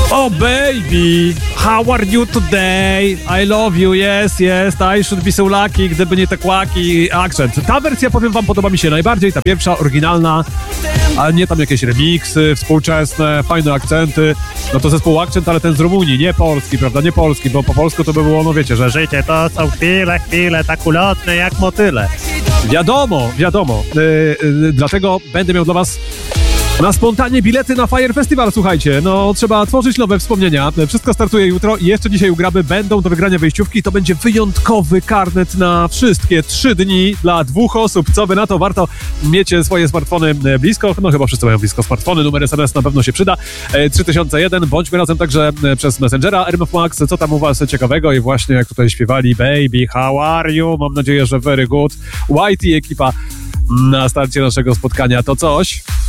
Oh baby, how are you today? I love you, yes, I should be so lucky, gdyby nie te kłaki akcent. Ta wersja, powiem wam, podoba mi się najbardziej, ta pierwsza, oryginalna, a nie tam jakieś remiksy współczesne, fajne akcenty. No to zespół Akcent, ale ten z Rumunii, nie polski, prawda, nie polski, bo po polsku to by było, no wiecie, że życie to są chwile, tak ulotne jak motyle. Wiadomo. Dlatego będę miał dla was na spontanie bilety na Fire Festival, słuchajcie. No, trzeba tworzyć nowe wspomnienia. Wszystko startuje jutro i jeszcze dzisiaj u Graby będą do wygrania wejściówki. To będzie wyjątkowy karnet na wszystkie 3 dni dla 2 osób. Co wy na to? Warto mieć swoje smartfony blisko. No chyba wszyscy mają blisko smartfony. Numer SMS na pewno się przyda. 3001. Bądźmy razem także przez Messengera. RMF Max, co tam u was ciekawego? I właśnie jak tutaj śpiewali Baby, how are you? Mam nadzieję, że very good. Whitey ekipa na starcie naszego spotkania to coś.